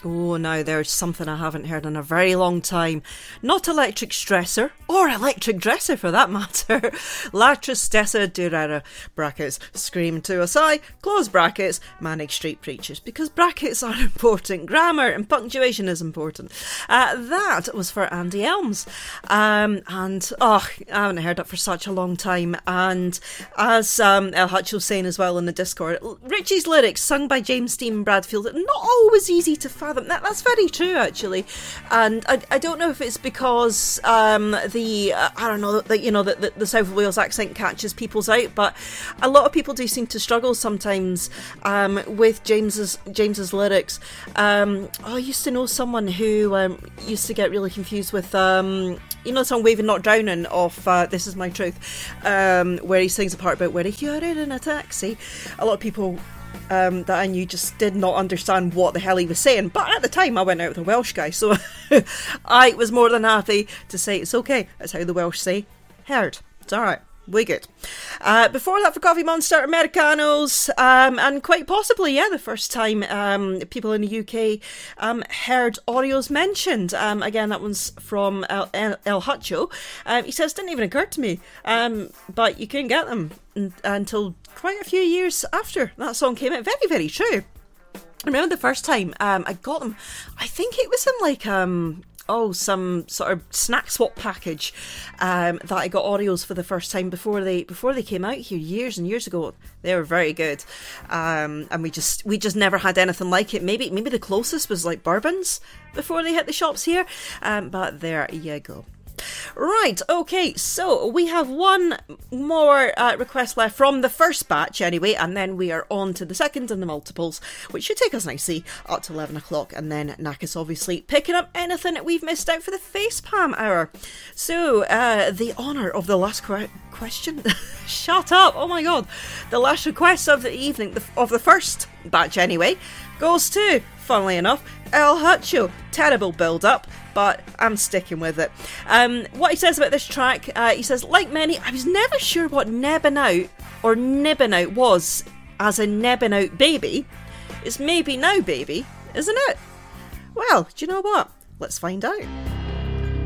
Oh, now there's something I haven't heard in a very long time. Not Electric Stressor, or Electric Dresser for that matter. Latris Stessa Durera, brackets, Scream to a Sigh, close brackets, Manic Street Preachers, because brackets are important, grammar and punctuation is important. That was for Andy Elms. I haven't heard that for such a long time. And as El Hutch was saying as well in the Discord, Richie's lyrics, sung by James Dean Bradfield, are not always easy to fathom. That's very true, actually, and I don't know if it's because the South of Wales accent catches people's out, but a lot of people do seem to struggle sometimes with James's lyrics. I used to know someone who used to get really confused with the song "Waving Not Drowning" off "This Is My Truth," where he sings a part about where you're in a taxi. A lot of people that I knew just did not understand what the hell he was saying, but at the time I went out with a Welsh guy, so I was more than happy to say it's okay. That's how the Welsh say heard. It's alright, we good. Before that, for Coffee Monster, Americanos, and quite possibly, the first time people in the UK heard Oreos mentioned. Again, that one's from El Hutcho. He says, didn't even occur to me, but you couldn't get them until quite a few years after that song came out. Very, very true. I remember the first time I got them, I think it was in like some sort of snack swap package that I got Oreos for the first time before they came out here years and years ago. They were very good, and we just never had anything like it. Maybe the closest was like Bourbons before they hit the shops here, but there you go. Right, okay, so we have one more request left from the first batch anyway, and then we are on to the second and the multiples, which should take us nicely up to 11 o'clock, and then Nakas obviously picking up anything that we've missed out for the Facepalm hour. So, the honour of the last question, shut up, oh my god, the last request of the evening, of the first batch anyway, goes to, funnily enough, El Hutcho. Terrible build-up, but I'm sticking with it. What he says about this track, he says, like many, I was never sure what nebbing out or nibbing out was, as in nebbing out baby. It's maybe now baby, isn't it? Well, do you know what? Let's find out.